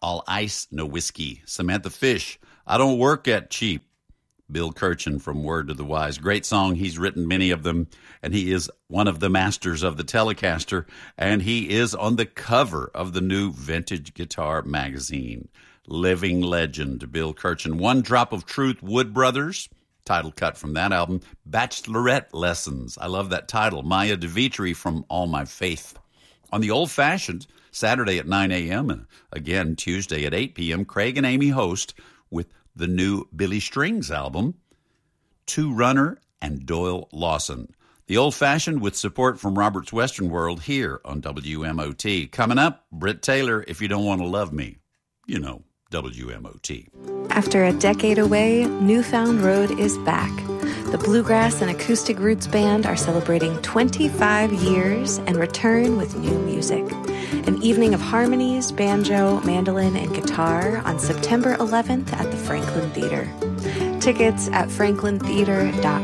All Ice, No Whiskey. Samantha Fish, I Don't Work at Cheap. Bill Kirchen from Word to the Wise. Great song. He's written many of them, and he is one of the masters of the Telecaster, and he is on the cover of the new Vintage Guitar magazine. Living legend, Bill Kirchen. One Drop of Truth, Wood Brothers. Title cut from that album. Bachelorette Lessons. I love that title. Maya DeVitri from All My Faith. On the Old Fashioned, Saturday at 9 a.m. and again Tuesday at 8 p.m., Craig and Amy host with the new Billy Strings album, Two Runner and Doyle Lawson. The Old Fashioned with support from Robert's Western World here on WMOT. Coming up, Britt Taylor, If You Don't Want to Love Me. You know, WMOT. After a decade away, Newfound Road is back. The Bluegrass and Acoustic Roots Band are celebrating 25 years and return with new music. An evening of harmonies, banjo, mandolin, and guitar on September 11th at the Franklin Theater. Tickets at franklintheater.com.